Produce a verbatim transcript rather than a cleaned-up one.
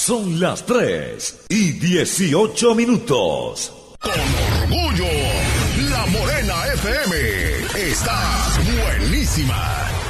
Son las tres y dieciocho minutos. Con orgullo, La Morena F M está buenísima.